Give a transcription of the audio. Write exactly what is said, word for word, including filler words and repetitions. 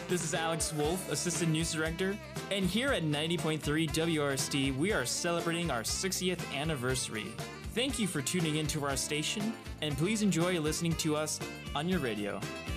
This is Alex Wolf, Assistant News Director, and here at ninety point three W R S D, we are celebrating our sixtieth anniversary. Thank you for tuning into our station, and please enjoy listening to us on your radio.